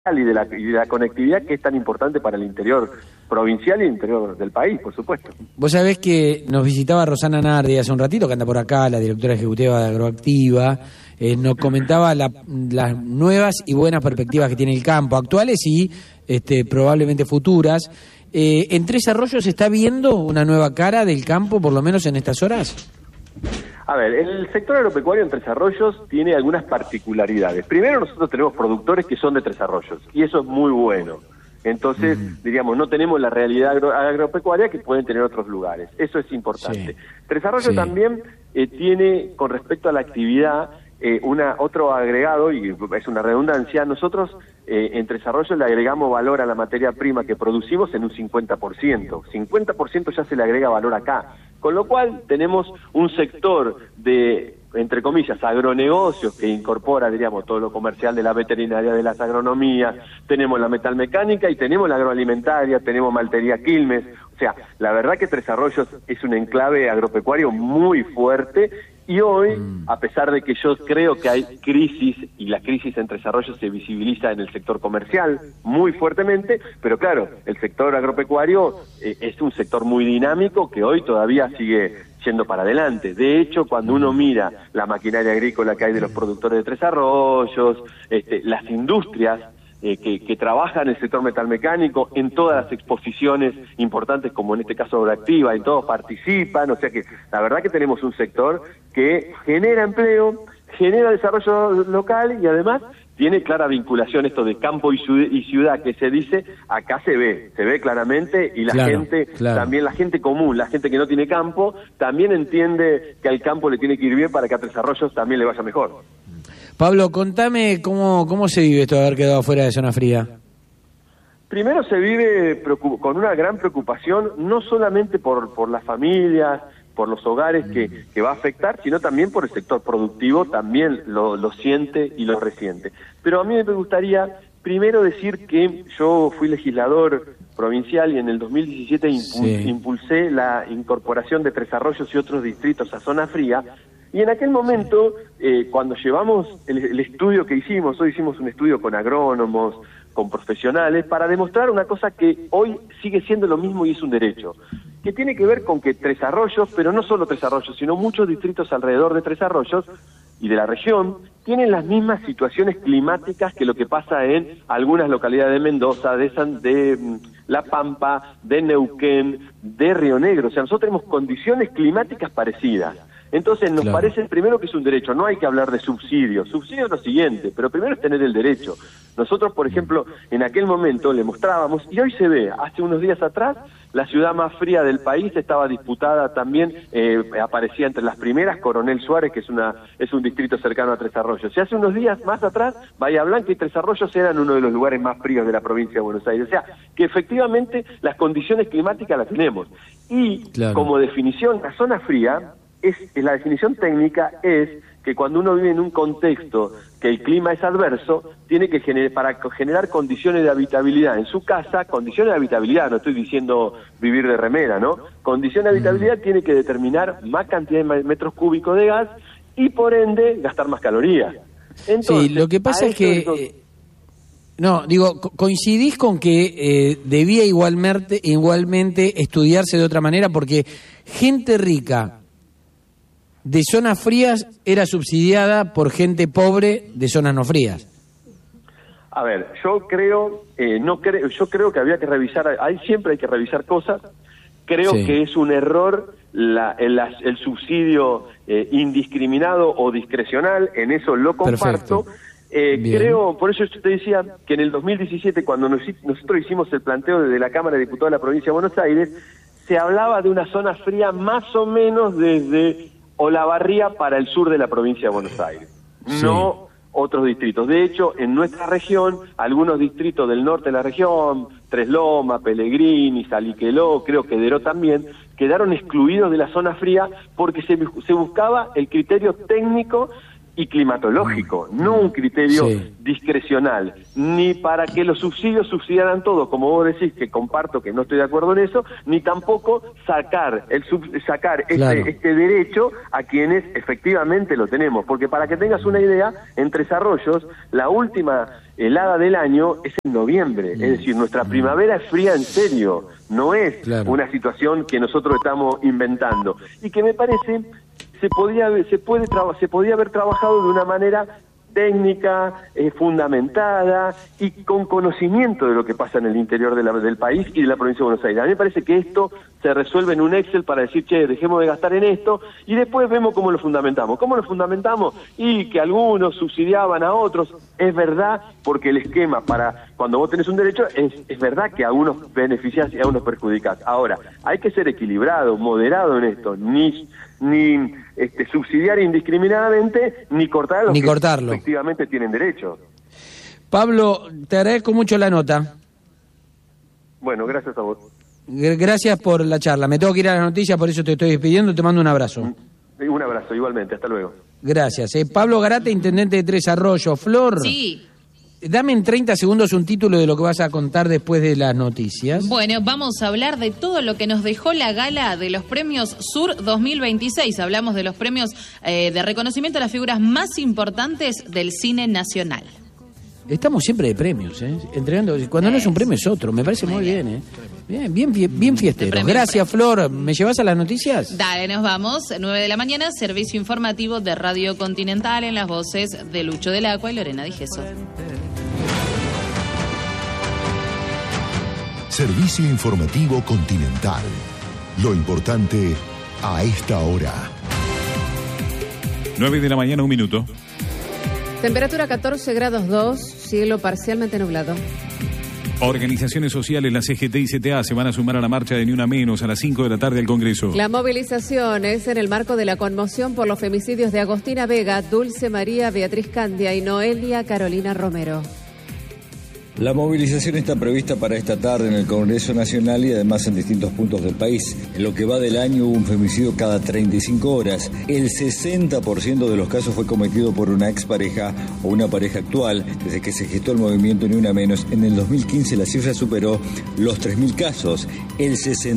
y de la conectividad que es tan importante para el interior provincial y el interior del país, por supuesto. Vos sabés que nos visitaba Rosana Nardi hace un ratito, que anda por acá, la directora ejecutiva de Agroactiva, nos comentaba las nuevas y buenas perspectivas que tiene el campo, actuales y probablemente futuras. ¿En Tres Arroyos se está viendo una nueva cara del campo, por lo menos en estas horas? A ver, el sector agropecuario en Tres Arroyos tiene algunas particularidades. Primero, nosotros tenemos productores que son de Tres Arroyos, y eso es muy bueno. Entonces, diríamos, no tenemos la realidad agropecuaria que pueden tener otros lugares. Eso es importante. Sí. Tres Arroyos también tiene, con respecto a la actividad, otro agregado, y es una redundancia. Nosotros en Tres Arroyos le agregamos valor a la materia prima que producimos en un 50%. 50% ya se le agrega valor acá. Con lo cual tenemos un sector de, entre comillas, agronegocios que incorpora, diríamos, todo lo comercial de la veterinaria, de las agronomías, tenemos la metalmecánica y tenemos la agroalimentaria, tenemos maltería Quilmes. O sea, la verdad que Tres Arroyos es un enclave agropecuario muy fuerte. Y hoy, a pesar de que yo creo que hay crisis, y la crisis en Tres Arroyos se visibiliza en el sector comercial muy fuertemente, pero claro, el sector agropecuario es un sector muy dinámico que hoy todavía sigue yendo para adelante. De hecho, cuando uno mira la maquinaria agrícola que hay de los productores de Tres Arroyos, las industrias que trabajan en el sector metalmecánico, en todas las exposiciones importantes, como en este caso Agroactiva, en todos participan, o sea que la verdad que tenemos un sector que genera empleo, genera desarrollo local y además tiene clara vinculación esto de campo y ciudad que se dice, acá se ve claramente y la gente, también la gente común, la gente que no tiene campo, también entiende que al campo le tiene que ir bien para que a Tres Arroyos también le vaya mejor. Pablo, contame cómo se vive esto de haber quedado fuera de zona fría. Primero se vive con una gran preocupación, no solamente por las familias, por los hogares que va a afectar, sino también por el sector productivo, también lo siente y lo resiente. Pero a mí me gustaría primero decir que yo fui legislador provincial y en el 2017 impulsé la incorporación de Tres Arroyos y otros distritos a zona fría. Y en aquel momento, cuando llevamos el estudio que hicimos, hoy hicimos un estudio con agrónomos, con profesionales, para demostrar una cosa que hoy sigue siendo lo mismo y es un derecho, que tiene que ver con que Tres Arroyos, pero no solo Tres Arroyos, sino muchos distritos alrededor de Tres Arroyos y de la región, tienen las mismas situaciones climáticas que lo que pasa en algunas localidades de Mendoza, de La Pampa, de Neuquén, de Río Negro. O sea, nosotros tenemos condiciones climáticas parecidas. Entonces nos parece primero que es un derecho, no hay que hablar de subsidio. Subsidio es lo siguiente, pero primero es tener el derecho. Nosotros, por ejemplo, en aquel momento le mostrábamos, y hoy se ve, hace unos días atrás, la ciudad más fría del país estaba disputada también, aparecía entre las primeras Coronel Suárez, que es un distrito cercano a Tres Arroyos. Y hace unos días más atrás, Bahía Blanca y Tres Arroyos eran uno de los lugares más fríos de la provincia de Buenos Aires. O sea, que efectivamente las condiciones climáticas las tenemos. Y como definición, la zona fría, la definición técnica es que cuando uno vive en un contexto que el clima es adverso, tiene que para generar condiciones de habitabilidad en su casa, condiciones de habitabilidad, no estoy diciendo vivir de remera, ¿no? Condiciones de habitabilidad tiene que determinar más cantidad de metros cúbicos de gas y por ende gastar más calorías. Entonces, sí, lo que pasa es que... coincidís con que debía igualmente estudiarse de otra manera porque gente rica de zonas frías era subsidiada por gente pobre de zonas no frías. A ver, yo creo que había que revisar, siempre hay que revisar cosas. Creo que es un error el subsidio indiscriminado o discrecional, en eso lo comparto. Creo, por eso yo te decía que en el 2017, cuando nosotros hicimos el planteo desde la Cámara de Diputados de la Provincia de Buenos Aires, se hablaba de una zona fría más o menos desde Olavarría para el sur de la provincia de Buenos Aires, no otros distritos. De hecho, en nuestra región, algunos distritos del norte de la región, Tres Lomas, Pellegrini, Saliqueló, creo que Deró también, quedaron excluidos de la zona fría porque se buscaba el criterio técnico y climatológico, no un criterio discrecional, ni para que los subsidios subsidiaran todo, como vos decís, que comparto que no estoy de acuerdo en eso, ni tampoco sacar este derecho a quienes efectivamente lo tenemos, porque para que tengas una idea, en Tres Arroyos, la última helada del año es en noviembre, es decir, nuestra primavera es fría en serio, no es una situación que nosotros estamos inventando, y que me parece se podía haber trabajado de una manera técnica, fundamentada y con conocimiento de lo que pasa en el interior del país y de la provincia de Buenos Aires. A mí me parece que esto se resuelve en un Excel para decir, che, dejemos de gastar en esto, y después vemos cómo lo fundamentamos. ¿Cómo lo fundamentamos? Y que algunos subsidiaban a otros. Es verdad, porque el esquema para cuando vos tenés un derecho, es verdad que a unos beneficiás y a unos perjudicás. Ahora, hay que ser equilibrado, moderado en esto, ni subsidiar indiscriminadamente, ni cortar a los que efectivamente tienen derecho. Pablo, te agradezco mucho la nota. Bueno, gracias a vos. Gracias por la charla. Me tengo que ir a las noticias, por eso te estoy despidiendo. Te mando un abrazo. Un abrazo, igualmente. Hasta luego. Gracias. Pablo Garate, intendente de Tres Arroyos. Flor. Sí. Dame en 30 segundos un título de lo que vas a contar después de las noticias. Bueno, vamos a hablar de todo lo que nos dejó la gala de los premios Sur 2026. Hablamos de los premios de reconocimiento a las figuras más importantes del cine nacional. Estamos siempre de premios, entregando. Cuando no es un premio es otro. Me parece muy bien, Bien fiesteros. Gracias, Flor. ¿Me llevas a las noticias? Dale, nos vamos. 9 de la mañana, servicio informativo de Radio Continental en las voces de Lucho del Acua y Lorena Digeso. Servicio informativo Continental. Lo importante a esta hora. 9 de la mañana, 1 minuto. Temperatura 14 grados 2, cielo parcialmente nublado. Organizaciones sociales, la CGT y CTA se van a sumar a la marcha de Ni Una Menos a las 5 de la tarde al Congreso. La movilización es en el marco de la conmoción por los femicidios de Agostina Vega, Dulce María Beatriz Candia y Noelia Carolina Romero. La movilización está prevista para esta tarde en el Congreso Nacional y además en distintos puntos del país. En lo que va del año hubo un femicidio cada 35 horas. El 60% de los casos fue cometido por una expareja o una pareja actual. Desde que se gestó el movimiento Ni Una Menos, en el 2015 la cifra superó los 3.000 casos. El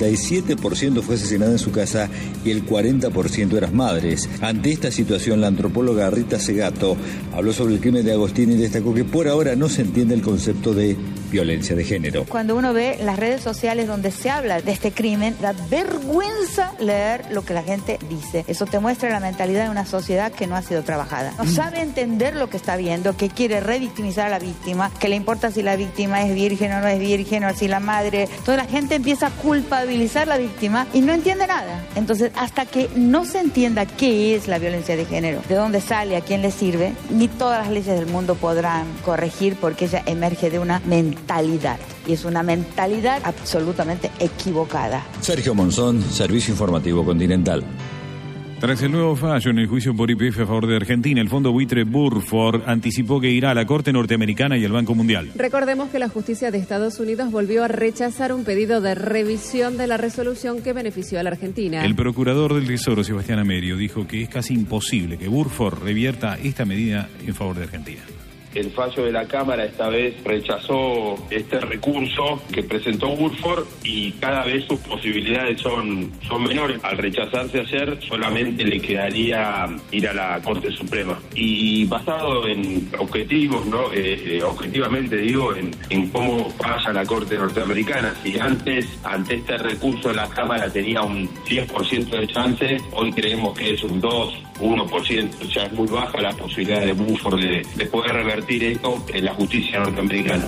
67% fue asesinada en su casa y el 40% eran madres. Ante esta situación, la antropóloga Rita Segato habló sobre el crimen de Agostina y destacó que por ahora no se entiende el concepto de violencia de género. Cuando uno ve las redes sociales donde se habla de este crimen, da vergüenza leer lo que la gente dice. Eso te muestra la mentalidad de una sociedad que no ha sido trabajada. No sabe entender lo que está viendo, que quiere revictimizar a la víctima, que le importa si la víctima es virgen o no es virgen, o si la madre... Toda la gente empieza a culpabilizar a la víctima y no entiende nada. Entonces, hasta que no se entienda qué es la violencia de género, de dónde sale, a quién le sirve, ni todas las leyes del mundo podrán corregir, porque ella emerge de una mentalidad, y es una mentalidad absolutamente equivocada. Sergio Monzón, Servicio Informativo Continental. Tras el nuevo fallo en el juicio por YPF a favor de Argentina, el fondo buitre Burford anticipó que irá a la Corte Norteamericana y al Banco Mundial. Recordemos que la justicia de Estados Unidos volvió a rechazar un pedido de revisión de la resolución que benefició a la Argentina. El procurador del Tesoro, Sebastián Amerio, dijo que es casi imposible que Burford revierta esta medida en favor de Argentina. El fallo de la Cámara esta vez rechazó este recurso que presentó Burford y cada vez sus posibilidades son menores. Al rechazarse ayer solamente le quedaría ir a la Corte Suprema. Y basado en objetivos, ¿no? Objetivamente digo, en cómo pasa la Corte Norteamericana. Si antes, ante este recurso, la Cámara tenía un 10% de chance, hoy creemos que es un 1%. O sea, es muy baja la posibilidad de Burford de poder revertir esto en la justicia norteamericana.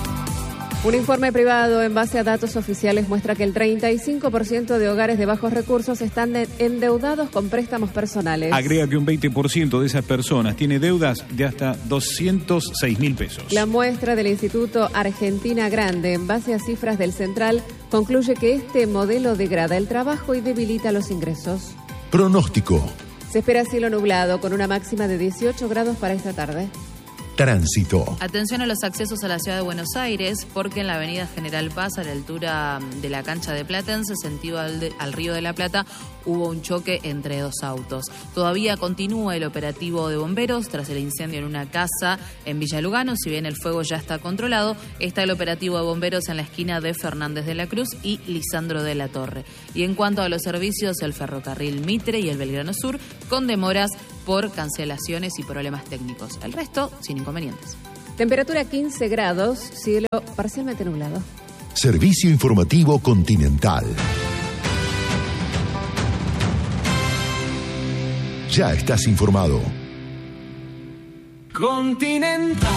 Un informe privado en base a datos oficiales muestra que el 35% de hogares de bajos recursos están endeudados con préstamos personales. Agrega que un 20% de esas personas tiene deudas de hasta 206.000 pesos. La muestra del Instituto Argentina Grande, en base a cifras del Central, concluye que este modelo degrada el trabajo y debilita los ingresos. Pronóstico. Se espera cielo nublado con una máxima de 18 grados para esta tarde. Tránsito. Atención a los accesos a la ciudad de Buenos Aires, porque en la avenida General Paz, a la altura de la cancha de Platense, sentido al Río de la Plata, hubo un choque entre dos autos. Todavía continúa el operativo de bomberos tras el incendio en una casa en Villa Lugano. Si bien el fuego ya está controlado, está el operativo de bomberos en la esquina de Fernández de la Cruz y Lisandro de la Torre. Y en cuanto a los servicios, el ferrocarril Mitre y el Belgrano Sur, con demoras por cancelaciones y problemas técnicos. El resto, sin inconvenientes. Temperatura 15 grados, cielo parcialmente nublado. Servicio informativo Continental. Ya estás informado. Continental.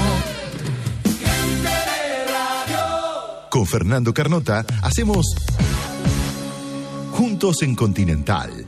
Con Fernando Carnota hacemos Juntos en Continental.